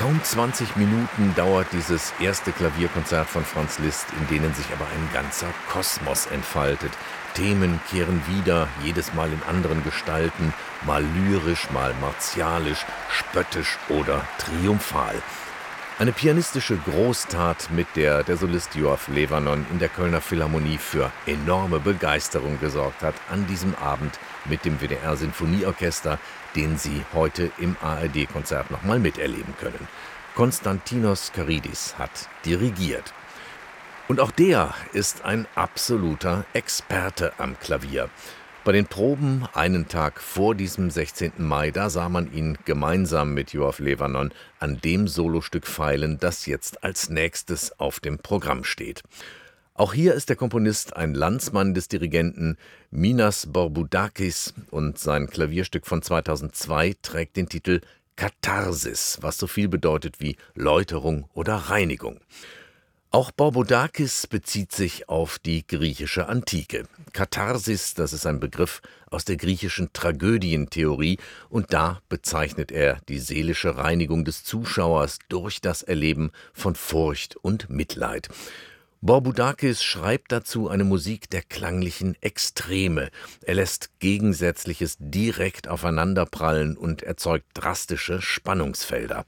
Kaum 20 Minuten dauert dieses erste Klavierkonzert von Franz Liszt, in denen sich aber ein ganzer Kosmos entfaltet. Themen kehren wieder, jedes Mal in anderen Gestalten, mal lyrisch, mal martialisch, spöttisch oder triumphal. Eine pianistische Großtat, mit der der Solist Yoav Levanon in der Kölner Philharmonie für enorme Begeisterung gesorgt hat an diesem Abend mit dem WDR-Sinfonieorchester, den Sie heute im ARD-Konzert nochmal miterleben können. Konstantinos Karidis hat dirigiert. Und auch der ist ein absoluter Experte am Klavier. Bei den Proben einen Tag vor diesem 16. Mai, da sah man ihn gemeinsam mit Yoav Levanon an dem Solostück feilen, das jetzt als nächstes auf dem Programm steht. Auch hier ist der Komponist ein Landsmann des Dirigenten, Minas Borbudakis, und sein Klavierstück von 2002 trägt den Titel Katharsis, was so viel bedeutet wie Läuterung oder Reinigung. Auch Borbudakis bezieht sich auf die griechische Antike. Katharsis, das ist ein Begriff aus der griechischen Tragödientheorie, und da bezeichnet er die seelische Reinigung des Zuschauers durch das Erleben von Furcht und Mitleid. Borbudakis schreibt dazu eine Musik der klanglichen Extreme. Er lässt Gegensätzliches direkt aufeinanderprallen und erzeugt drastische Spannungsfelder.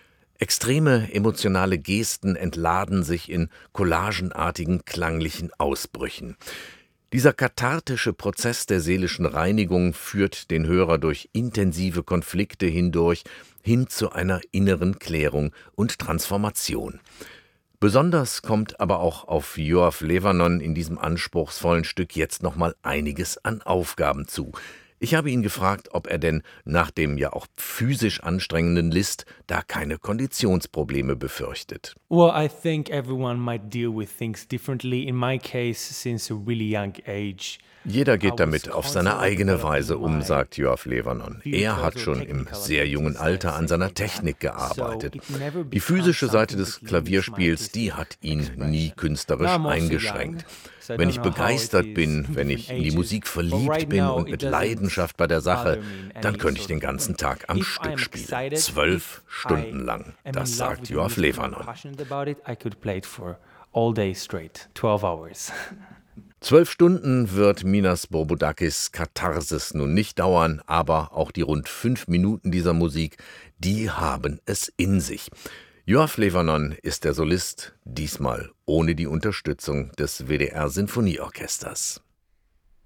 Extreme emotionale Gesten entladen sich in collagenartigen klanglichen Ausbrüchen. Dieser kathartische Prozess der seelischen Reinigung führt den Hörer durch intensive Konflikte hindurch hin zu einer inneren Klärung und Transformation. Besonders kommt aber auch auf Yoav Levanon in diesem anspruchsvollen Stück jetzt nochmal einiges an Aufgaben zu. Ich habe ihn gefragt, ob er denn nach dem ja auch physisch anstrengenden Liszt da keine Konditionsprobleme befürchtet. Well, I think everyone might deal with things differently. In my case, since a really young age. Jeder geht damit auf seine eigene Weise um, sagt Yoav Levanon. Er hat schon im sehr jungen Alter an seiner Technik gearbeitet. Die physische Seite des Klavierspiels, die hat ihn nie künstlerisch eingeschränkt. Wenn ich begeistert bin, wenn ich in die Musik verliebt bin und mit Leidenschaft bei der Sache, dann könnte ich den ganzen Tag am Stück spielen. 12 Stunden lang, das sagt Yoav Levanon. 12 Stunden wird Minas Borbudakis Katharsis nun nicht dauern, aber auch die rund 5 Minuten dieser Musik, die haben es in sich. Yoav Levanon ist der Solist, diesmal ohne die Unterstützung des WDR-Sinfonieorchesters.